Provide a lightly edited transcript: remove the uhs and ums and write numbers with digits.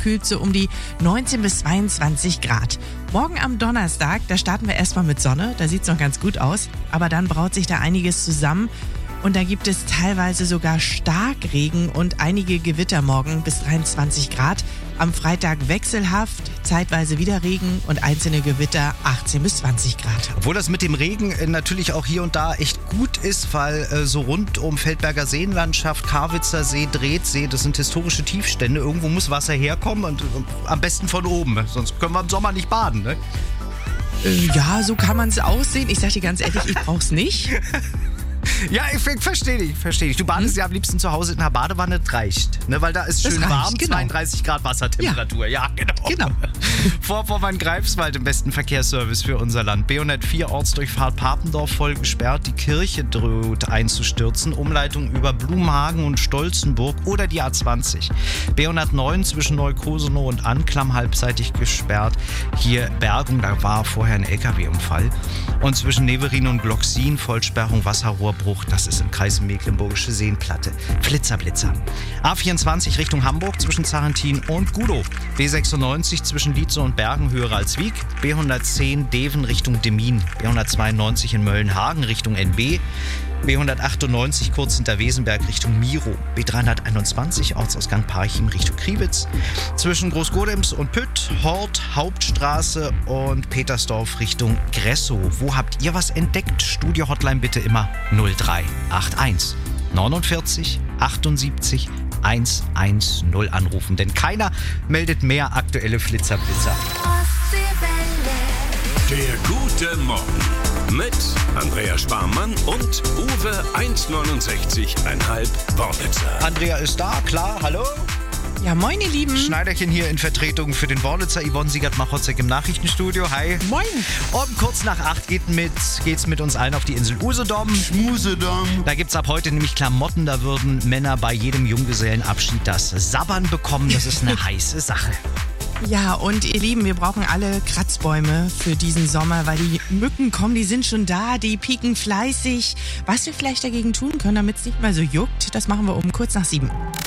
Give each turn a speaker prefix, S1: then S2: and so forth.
S1: kühlt so um die 19 bis 22 Grad. Morgen am Donnerstag, da starten wir erstmal mit Sonne, da sieht es noch ganz gut aus, aber dann braut sich da einiges zusammen. Und da gibt es teilweise sogar Starkregen und einige Gewitter morgen bis 23 Grad. Am Freitag wechselhaft, zeitweise wieder Regen und einzelne Gewitter 18 bis 20 Grad.
S2: Obwohl das mit dem Regen natürlich auch hier und da echt gut ist, weil so rund um Feldberger Seenlandschaft, Karwitzer See, Drehtsee, das sind historische Tiefstände. Irgendwo muss Wasser herkommen und am besten von oben. Sonst können wir im Sommer nicht baden, ne?
S1: Ja, so kann man es aussehen. Ich sag dir ganz ehrlich, ich brauch's nicht.
S2: Ja, ich verstehe dich. Du badest ja am liebsten zu Hause in einer Badewanne, das reicht. Ne, weil da ist schön warm, genau. 32 Grad Wassertemperatur. Ja, genau. Vorpommern-Greifswald im besten Verkehrsservice für unser Land. B104 Ortsdurchfahrt Papendorf voll gesperrt. Die Kirche droht einzustürzen. Umleitung über Blumhagen und Stolzenburg oder die A20. B109 zwischen Neukosenow und Anklam halbseitig gesperrt. Hier Bergung, da war vorher ein LKW-Unfall. Und zwischen Neverin und Glocksin Vollsperrung, Wasserrohrbruch. Das ist im Kreis Mecklenburgische Seenplatte. Flitzer. A24 Richtung Hamburg zwischen Zarentin und Gudow. B96 zwischen Lietze und Bergen höher als Wieg. B110 Deven Richtung Demmin. B192 in Möllenhagen Richtung NB. B198 kurz hinter Wesenberg Richtung Miro. B321 Ortsausgang Parchim Richtung Kriwitz. Zwischen Großgodems und Pütt, Hort, Hauptstraße und Petersdorf Richtung Gressow. Wo habt ihr was entdeckt? Studio-Hotline bitte immer 0381 49 78 110 anrufen. Denn keiner meldet mehr aktuelle Flitzer-Blitzer.
S3: Der gute Morgen mit Andrea Sparmann und Uwe 1,69,5 Wornitzer.
S2: Andrea ist da, klar, hallo?
S1: Ja, moin ihr Lieben.
S2: Schneiderchen hier in Vertretung für den Wornitzer, Yvonne Siegert-Machotzek im Nachrichtenstudio. Hi.
S1: Moin.
S2: Um kurz nach 8 geht's mit uns allen auf die Insel Usedom. Da gibt's ab heute nämlich Klamotten, da würden Männer bei jedem Junggesellenabschied das Sabbern bekommen. Das ist eine heiße Sache.
S1: Ja, und ihr Lieben, wir brauchen alle Kratzbäume für diesen Sommer, weil die Mücken kommen, die sind schon da, die pieken fleißig. Was wir vielleicht dagegen tun können, damit es nicht mehr so juckt, das machen wir um kurz nach 7.